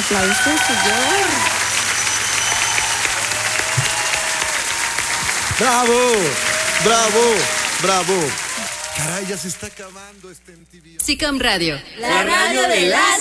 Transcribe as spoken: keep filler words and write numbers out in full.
aplauso, señor. ¡Bravo! ¡Bravo! ¡Bravo! Caray, ya se está acabando este M T V. SICAM Radio. La radio de las